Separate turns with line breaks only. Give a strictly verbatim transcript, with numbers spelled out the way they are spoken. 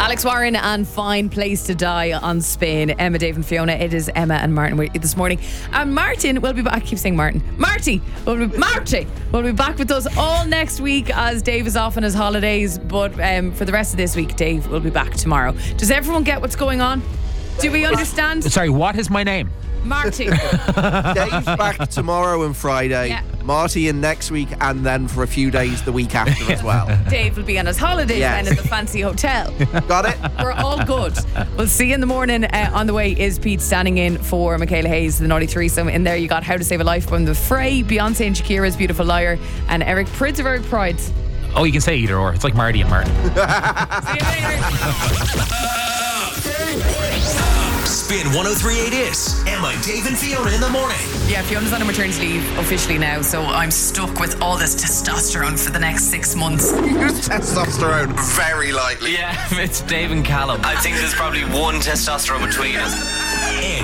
Alex Warren and Fine Place to Die on Spin. Emma, Dave and Fiona. It is Emma and Martin with you this morning. And Martin will be back. I keep saying Martin. Marty will be, Marty will be back with us all next week as Dave is off on his holidays. But um, for the rest of this week, Dave will be back tomorrow. Does everyone get what's going on? Do we understand?
Sorry, what is my name?
Marty.
Dave's back tomorrow and Friday.
Yeah.
Marty in next week, and then for a few days the week after as well.
Dave will be on his holidays
Yes.
then in the fancy hotel.
Got it?
We're all good. We'll see you in the morning. Uh, on the way is Pete standing in for Michaela Hayes, the Naughty Threesome. In there you got How to Save a Life from The Fray, Beyonce and Shakira's Beautiful Liar, and Eric Prydz of Eric Pride.
Oh, you can say either or. It's like Marty and Martin.
See you later.
Spin one oh three point eight is Emma, Dave and Fiona in the morning.
Yeah, Fiona's on a maternity leave officially now, so I'm stuck with all this testosterone for the next six months.
Testosterone.
Very likely.
Yeah, it's Dave and Callum. I think there's probably one testosterone between us.